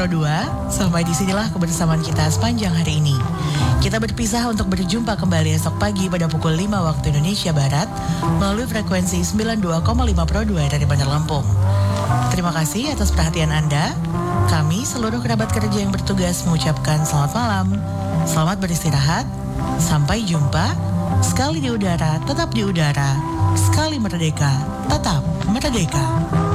Pro 2, sampai disinilah kebersamaan kita sepanjang hari ini. Kita berpisah untuk berjumpa kembali esok pagi pada pukul 5 waktu Indonesia Barat melalui frekuensi 92,5 Pro 2 dari Bandar Lampung. Terima kasih atas perhatian Anda. Kami seluruh kerabat kerja yang bertugas mengucapkan selamat malam, selamat beristirahat, sampai jumpa. Sekali di udara, tetap di udara. Sekali merdeka, tetap merdeka.